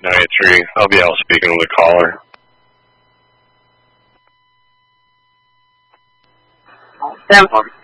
893. I'll be out speaking with the caller. 10-4.